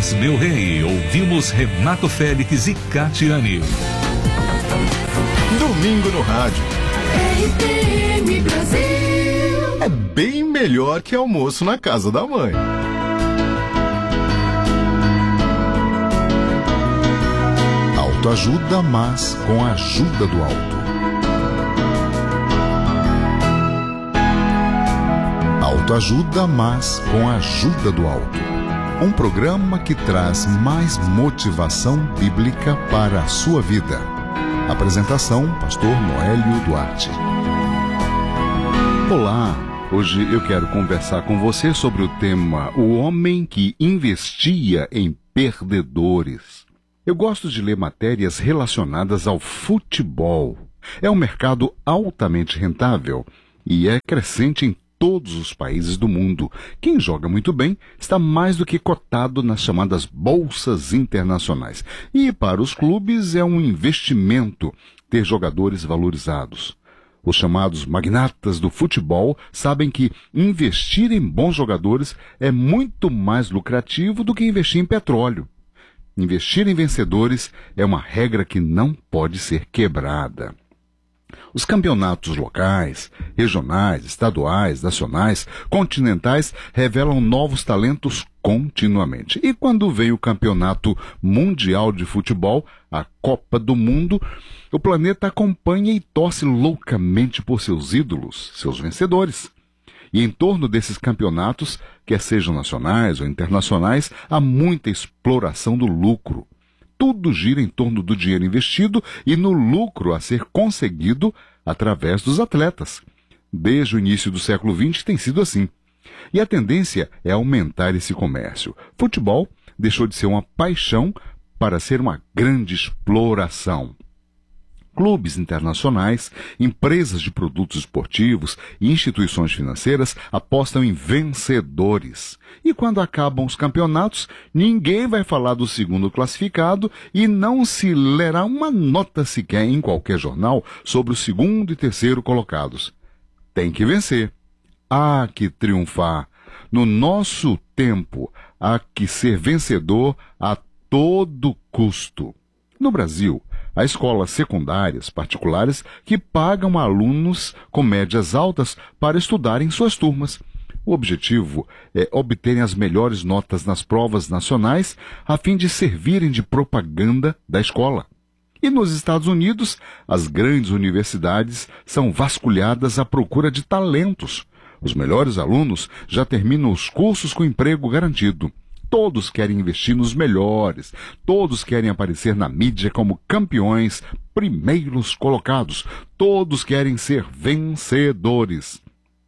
Paz, meu rei. Ouvimos Renato Félix e Catiane. Domingo no rádio. RPM Brasil. É bem melhor que almoço na casa da mãe. Autoajuda, mas com a ajuda do alto. Autoajuda, mas com a ajuda do alto. Um programa que traz mais motivação bíblica para a sua vida. Apresentação, Pastor Noélio Duarte. Olá, hoje eu quero conversar com você sobre o tema O Homem que Investia em Perdedores. Eu gosto de ler matérias relacionadas ao futebol. É um mercado altamente rentável e é crescente em todos os países do mundo. Quem joga muito bem está mais do que cotado nas chamadas bolsas internacionais. E para os clubes é um investimento ter jogadores valorizados. Os chamados magnatas do futebol sabem que investir em bons jogadores é muito mais lucrativo do que investir em petróleo. Investir em vencedores é uma regra que não pode ser quebrada. Os campeonatos locais, regionais, estaduais, nacionais, continentais revelam novos talentos continuamente. E quando vem o campeonato mundial de futebol, a Copa do Mundo, o planeta acompanha e torce loucamente por seus ídolos, seus vencedores. E em torno desses campeonatos, quer sejam nacionais ou internacionais, há muita exploração do lucro. Tudo gira em torno do dinheiro investido e no lucro a ser conseguido através dos atletas. Desde o início do século XX tem sido assim. E a tendência é aumentar esse comércio. Futebol deixou de ser uma paixão para ser uma grande exploração. Clubes internacionais, empresas de produtos esportivos e instituições financeiras apostam em vencedores. E quando acabam os campeonatos, ninguém vai falar do segundo classificado e não se lerá uma nota sequer em qualquer jornal sobre o segundo e terceiro colocados. Tem que vencer. Há que triunfar. No nosso tempo, há que ser vencedor a todo custo. No Brasil, há escolas secundárias particulares que pagam alunos com médias altas para estudar em suas turmas. O objetivo é obterem as melhores notas nas provas nacionais a fim de servirem de propaganda da escola. E nos Estados Unidos, as grandes universidades são vasculhadas à procura de talentos. Os melhores alunos já terminam os cursos com emprego garantido. Todos querem investir nos melhores, todos querem aparecer na mídia como campeões, primeiros colocados, todos querem ser vencedores.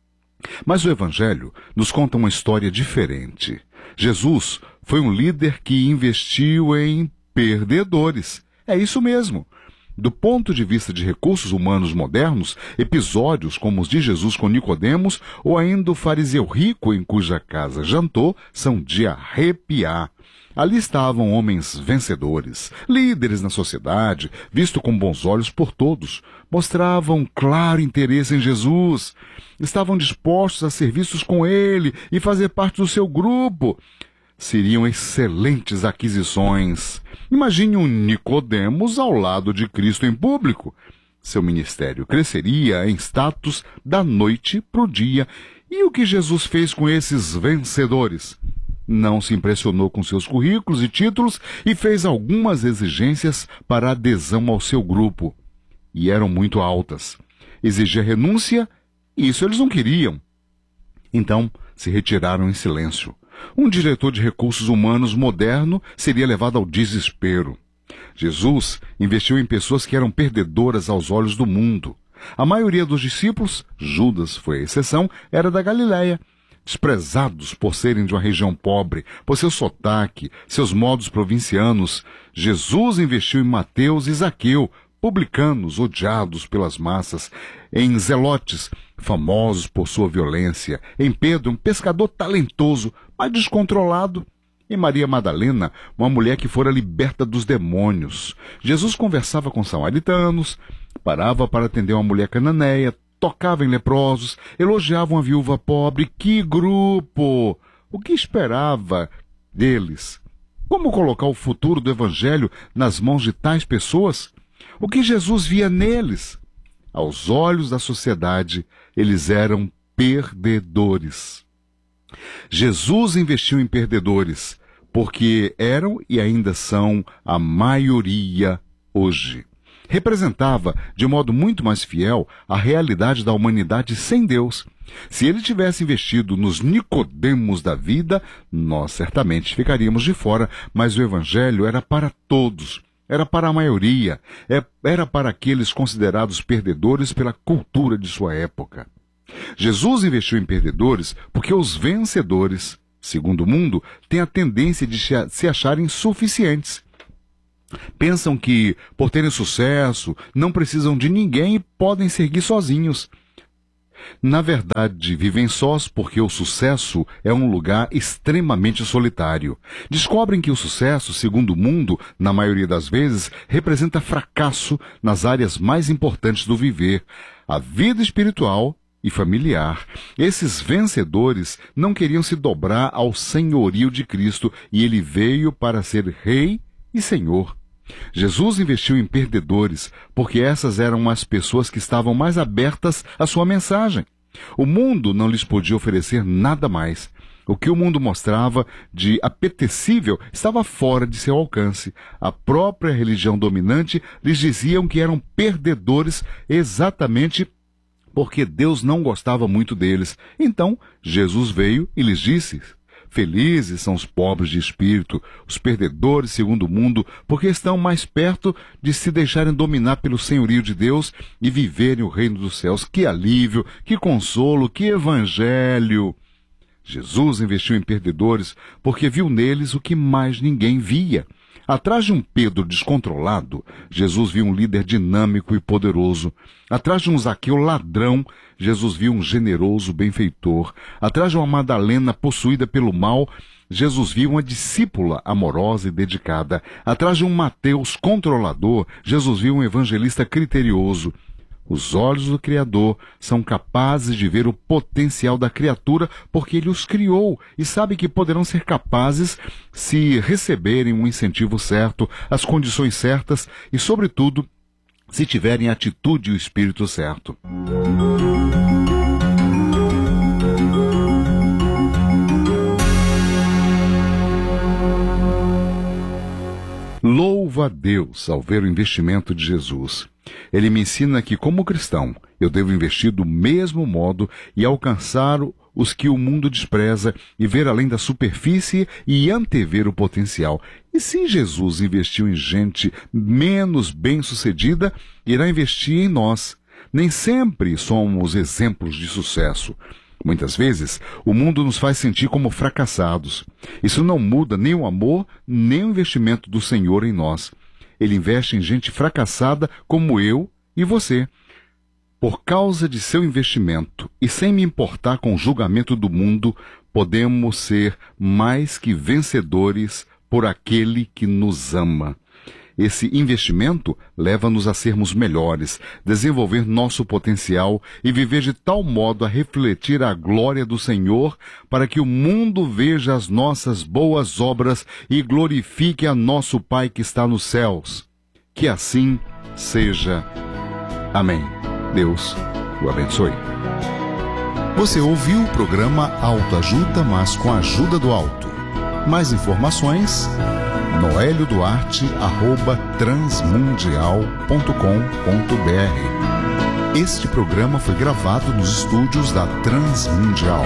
Mas o Evangelho nos conta uma história diferente. Jesus foi um líder que investiu em perdedores. É isso mesmo. Do ponto de vista de recursos humanos modernos, episódios como os de Jesus com Nicodemos ou ainda o fariseu rico em cuja casa jantou são de arrepiar. Ali estavam homens vencedores, líderes na sociedade, visto com bons olhos por todos. Mostravam claro interesse em Jesus. Estavam dispostos a ser vistos com ele e fazer parte do seu grupo. Seriam excelentes aquisições. Imagine um Nicodemos ao lado de Cristo em público. Seu ministério cresceria em status da noite para o dia. E o que Jesus fez com esses vencedores? Não se impressionou com seus currículos e títulos e fez algumas exigências para adesão ao seu grupo. E eram muito altas. Exigia renúncia, e isso eles não queriam. Então, se retiraram em silêncio. Um diretor de recursos humanos moderno seria levado ao desespero. Jesus investiu em pessoas que eram perdedoras aos olhos do mundo. A maioria dos discípulos, Judas foi a exceção, era da Galileia. Desprezados por serem de uma região pobre, por seu sotaque, seus modos provincianos, Jesus investiu em Mateus e Zaqueu, publicanos odiados pelas massas, em Zelotes, famosos por sua violência, em Pedro, um pescador talentoso, mas descontrolado, em Maria Madalena, uma mulher que fora liberta dos demônios. Jesus conversava com samaritanos, parava para atender uma mulher cananeia, tocava em leprosos, elogiava uma viúva pobre. Que grupo! O que esperava deles? Como colocar o futuro do Evangelho nas mãos de tais pessoas? O que Jesus via neles? Aos olhos da sociedade, eles eram perdedores. Jesus investiu em perdedores, porque eram e ainda são a maioria hoje. Representava, de modo muito mais fiel, a realidade da humanidade sem Deus. Se ele tivesse investido nos Nicodemos da vida, nós certamente ficaríamos de fora, mas o Evangelho era para todos, era para a maioria, era para aqueles considerados perdedores pela cultura de sua época. Jesus investiu em perdedores porque os vencedores, segundo o mundo, têm a tendência de se acharem suficientes. Pensam que, por terem sucesso, não precisam de ninguém e podem seguir sozinhos. Na verdade, vivem sós porque o sucesso é um lugar extremamente solitário. Descobrem que o sucesso, segundo o mundo, na maioria das vezes, representa fracasso nas áreas mais importantes do viver, a vida espiritual e familiar. Esses vencedores não queriam se dobrar ao senhorio de Cristo e ele veio para ser Rei e Senhor. Jesus investiu em perdedores, porque essas eram as pessoas que estavam mais abertas à sua mensagem. O mundo não lhes podia oferecer nada mais. O que o mundo mostrava de apetecível estava fora de seu alcance. A própria religião dominante lhes diziam que eram perdedores exatamente porque Deus não gostava muito deles. Então, Jesus veio e lhes disse: felizes são os pobres de espírito, os perdedores segundo o mundo, porque estão mais perto de se deixarem dominar pelo senhorio de Deus e viverem o reino dos céus. Que alívio, que consolo, que evangelho! Jesus investiu em perdedores porque viu neles o que mais ninguém via. Atrás de um Pedro descontrolado, Jesus viu um líder dinâmico e poderoso. Atrás de um Zaqueu ladrão, Jesus viu um generoso benfeitor. Atrás de uma Madalena possuída pelo mal, Jesus viu uma discípula amorosa e dedicada. Atrás de um Mateus controlador, Jesus viu um evangelista criterioso. Os olhos do Criador são capazes de ver o potencial da criatura porque Ele os criou e sabe que poderão ser capazes se receberem um incentivo certo, as condições certas e, sobretudo, se tiverem a atitude e o espírito certo. Louvo a Deus ao ver o investimento de Jesus. Ele me ensina que, como cristão, eu devo investir do mesmo modo e alcançar os que o mundo despreza e ver além da superfície e antever o potencial. E se Jesus investiu em gente menos bem-sucedida, irá investir em nós. Nem sempre somos exemplos de sucesso. Muitas vezes, o mundo nos faz sentir como fracassados. Isso não muda nem o amor, nem o investimento do Senhor em nós. Ele investe em gente fracassada como eu e você. Por causa de seu investimento, e sem me importar com o julgamento do mundo, podemos ser mais que vencedores por aquele que nos ama. Esse investimento leva-nos a sermos melhores, desenvolver nosso potencial e viver de tal modo a refletir a glória do Senhor para que o mundo veja as nossas boas obras e glorifique a nosso Pai que está nos céus. Que assim seja. Amém. Deus o abençoe. Você ouviu o programa Autoajuda, mas com a ajuda do alto. Mais informações: noelioduarte@transmundial.com.br. Este programa foi gravado nos estúdios da Transmundial.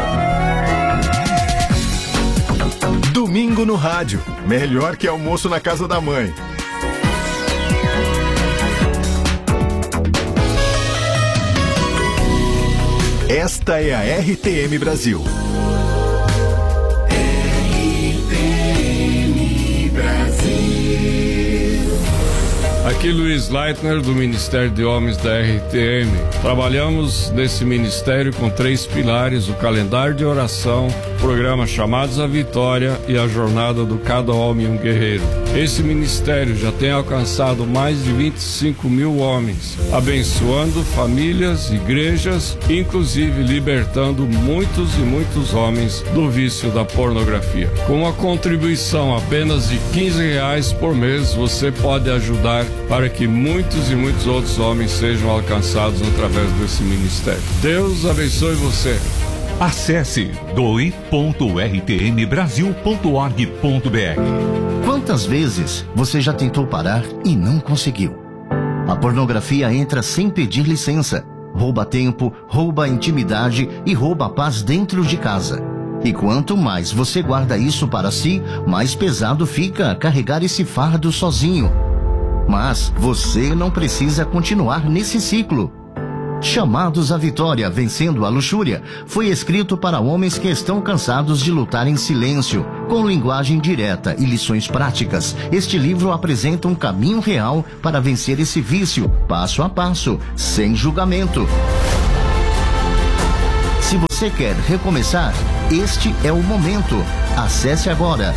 Domingo no rádio, melhor que almoço na casa da mãe. Esta é a RTM Brasil. Aqui Luiz Leitner, do Ministério de Homens da RTM. Trabalhamos nesse ministério com 3 pilares: o calendário de oração, programa Chamados à Vitória e a Jornada do Cada Homem um Guerreiro. Esse ministério já tem alcançado mais de 25 mil homens, abençoando famílias, igrejas, inclusive libertando muitos e muitos homens do vício da pornografia. Com uma contribuição apenas de R$15 por mês, você pode ajudar para que muitos e muitos outros homens sejam alcançados através desse ministério. Deus abençoe você. Acesse doe.rtmbrasil.org.br. Quantas vezes você já tentou parar e não conseguiu? A pornografia entra sem pedir licença, rouba tempo, rouba intimidade e rouba a paz dentro de casa. E quanto mais você guarda isso para si, mais pesado fica carregar esse fardo sozinho. Mas você não precisa continuar nesse ciclo. Chamados à Vitória, Vencendo a Luxúria, foi escrito para homens que estão cansados de lutar em silêncio. Com linguagem direta e lições práticas, este livro apresenta um caminho real para vencer esse vício, passo a passo, sem julgamento. Se você quer recomeçar, este é o momento. Acesse agora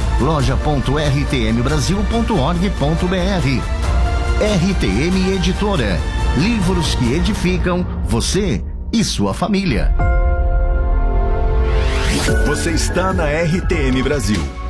loja.rtmbrasil.org.br. RTM Editora. Livros que edificam você e sua família. Você está na RTM Brasil.